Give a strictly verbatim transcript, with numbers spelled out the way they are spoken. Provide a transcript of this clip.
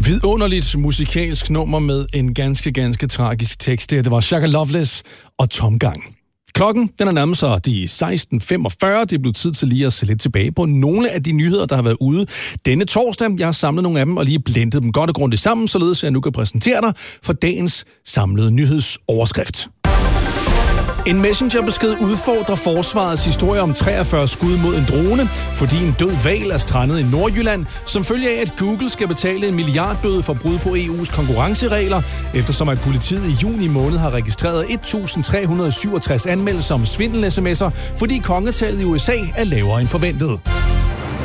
Vidunderligt musikalsk nummer med en ganske, ganske tragisk tekst. Det var Shaka Loveless og Tomgang. Klokken den er nærmest sig de seksten femogfyrre. Det er blevet tid til lige at se lidt tilbage på nogle af de nyheder, der har været ude denne torsdag. Jeg har samlet nogle af dem og lige blendet dem godt og grundigt sammen, således at jeg nu kan præsentere dig for dagens samlede nyhedsoverskrift. En messengerbesked udfordrer forsvarets historie om treogfyrre skud mod en drone, fordi en død hval er strandet i Nordjylland, som følge af, at Google skal betale en milliardbøde for brud på E U's konkurrenceregler, eftersom at politiet i juni måned har registreret et tusind tre hundrede syvogtres anmeldelser om svindel-sms'er, fordi kongetallet i U S A er lavere end forventet.